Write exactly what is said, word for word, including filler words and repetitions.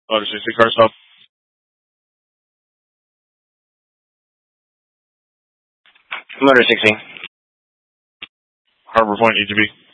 Motor sixty, car stop. Motor sixty. Harbor Point, E T B.